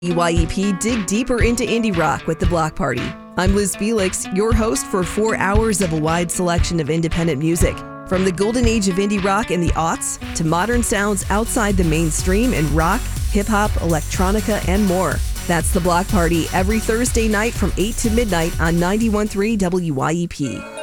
WYEP dig deeper into indie rock with The Block Party. I'm Liz Felix, your host for 4 hours of a wide selection of independent music. From the golden age of indie rock in the aughts to modern sounds outside the mainstream in rock, hip-hop, electronica, and more. That's The Block Party every Thursday night from 8 to midnight on 91.3 WYEP.